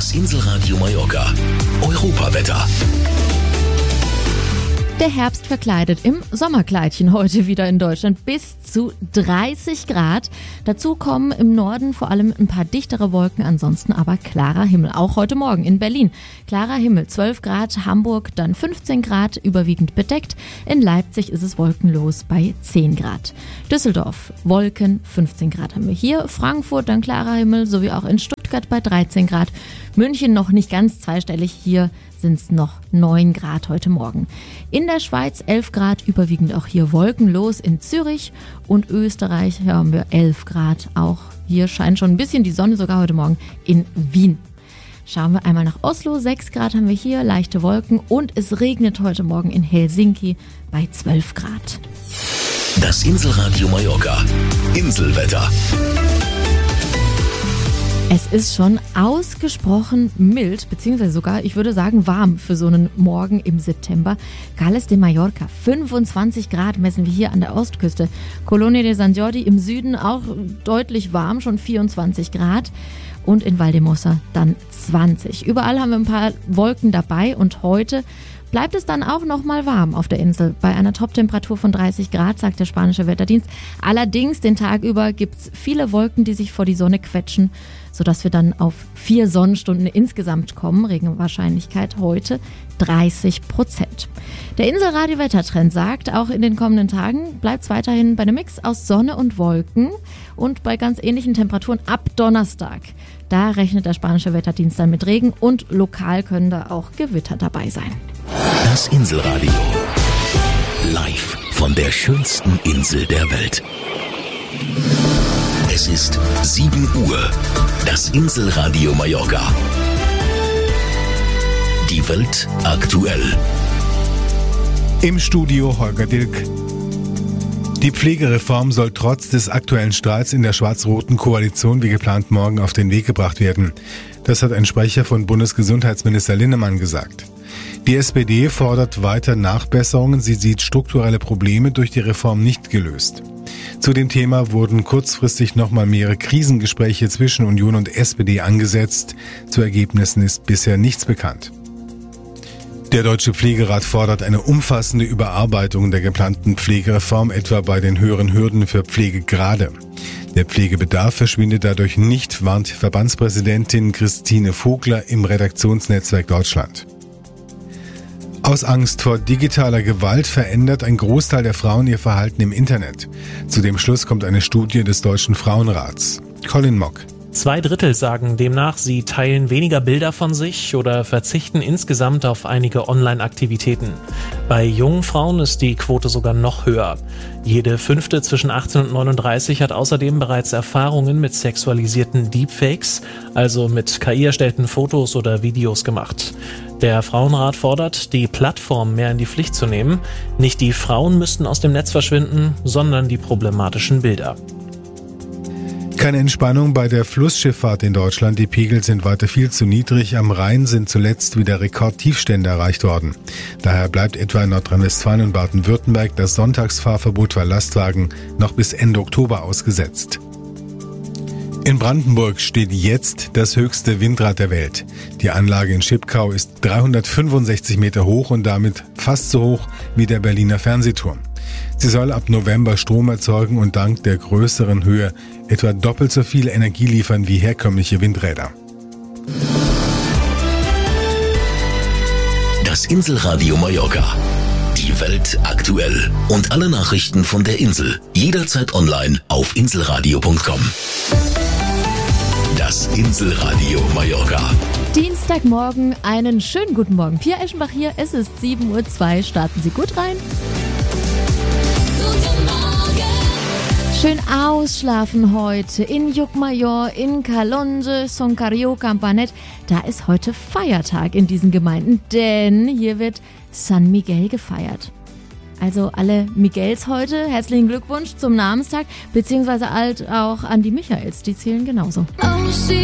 Das Inselradio Mallorca. Europawetter. Der Herbst verkleidet im Sommerkleidchen heute wieder in Deutschland bis zu 30 Grad. Dazu kommen im Norden vor allem ein paar dichtere Wolken, ansonsten aber klarer Himmel. Auch heute Morgen in Berlin. Klarer Himmel, 12 Grad, Hamburg dann 15 Grad, überwiegend bedeckt. In Leipzig ist es wolkenlos bei 10 Grad. Düsseldorf, Wolken, 15 Grad haben wir hier. Frankfurt dann klarer Himmel, sowie auch in Stuttgart bei 13 Grad. München noch nicht ganz zweistellig, hier sind es noch 9 Grad heute Morgen. In der Schweiz 11 Grad, überwiegend auch hier wolkenlos in Zürich und Österreich haben wir 11 Grad. Auch hier scheint schon ein bisschen die Sonne, sogar heute Morgen in Wien. Schauen wir einmal nach Oslo, 6 Grad haben wir hier, leichte Wolken und es regnet heute Morgen in Helsinki bei 12 Grad. Das Inselradio Mallorca. Inselwetter. Es ist schon ausgesprochen mild, beziehungsweise sogar, ich würde sagen, warm für so einen Morgen im September. Gales de Mallorca, 25 Grad messen wir hier an der Ostküste. Colonia de San Jordi im Süden auch deutlich warm, schon 24 Grad. Und in Valdemossa dann 20. Überall haben wir ein paar Wolken dabei und heute bleibt es dann auch nochmal warm auf der Insel. Bei einer Toptemperatur von 30 Grad, sagt der spanische Wetterdienst. Allerdings den Tag über gibt es viele Wolken, die sich vor die Sonne quetschen, sodass wir dann auf 4 Sonnenstunden insgesamt kommen. Regenwahrscheinlichkeit heute 30%. Der Inselradio-Wettertrend sagt, auch in den kommenden Tagen bleibt es weiterhin bei einem Mix aus Sonne und Wolken und bei ganz ähnlichen Temperaturen ab Donnerstag. Da rechnet der spanische Wetterdienst dann mit Regen und lokal können da auch Gewitter dabei sein. Das Inselradio. Live von der schönsten Insel der Welt. Es ist 7 Uhr. Das Inselradio Mallorca. Die Welt aktuell. Im Studio Holger Dilk. Die Pflegereform soll trotz des aktuellen Streits in der schwarz-roten Koalition wie geplant morgen auf den Weg gebracht werden. Das hat ein Sprecher von Bundesgesundheitsminister Linnemann gesagt. Die SPD fordert weiter Nachbesserungen. Sie sieht strukturelle Probleme durch die Reform nicht gelöst. Zu dem Thema wurden kurzfristig nochmal mehrere Krisengespräche zwischen Union und SPD angesetzt. Zu Ergebnissen ist bisher nichts bekannt. Der Deutsche Pflegerat fordert eine umfassende Überarbeitung der geplanten Pflegereform, etwa bei den höheren Hürden für Pflegegrade. Der Pflegebedarf verschwindet dadurch nicht, warnt Verbandspräsidentin Christine Vogler im Redaktionsnetzwerk Deutschland. Aus Angst vor digitaler Gewalt verändert ein Großteil der Frauen ihr Verhalten im Internet. Zu dem Schluss kommt eine Studie des Deutschen Frauenrats. Colin Mock. 2/3 sagen demnach, sie teilen weniger Bilder von sich oder verzichten insgesamt auf einige Online-Aktivitäten. Bei jungen Frauen ist die Quote sogar noch höher. Jede 5. zwischen 18 und 39 hat außerdem bereits Erfahrungen mit sexualisierten Deepfakes, also mit KI erstellten Fotos oder Videos gemacht. Der Frauenrat fordert, die Plattform mehr in die Pflicht zu nehmen. Nicht die Frauen müssten aus dem Netz verschwinden, sondern die problematischen Bilder. Keine Entspannung bei der Flussschifffahrt in Deutschland. Die Pegel sind weiter viel zu niedrig. Am Rhein sind zuletzt wieder Rekordtiefstände erreicht worden. Daher bleibt etwa in Nordrhein-Westfalen und Baden-Württemberg das Sonntagsfahrverbot für Lastwagen noch bis Ende Oktober ausgesetzt. In Brandenburg steht jetzt das höchste Windrad der Welt. Die Anlage in Schipkau ist 365 Meter hoch und damit fast so hoch wie der Berliner Fernsehturm. Sie soll ab November Strom erzeugen und dank der größeren Höhe etwa doppelt so viel Energie liefern wie herkömmliche Windräder. Das Inselradio Mallorca. Die Welt aktuell. Und alle Nachrichten von der Insel. Jederzeit online auf inselradio.com. Das Inselradio Mallorca. Dienstagmorgen, einen schönen guten Morgen. Pia Eschenbach hier, es ist 7:02 Uhr. Starten Sie gut rein. Schön ausschlafen heute in Llucmajor, in Calonge, Son Carrió, Campanet. Da ist heute Feiertag in diesen Gemeinden, denn hier wird San Miguel gefeiert. Also alle Miguels heute, herzlichen Glückwunsch zum Namenstag, beziehungsweise halt auch an die Michaels, die zählen genauso.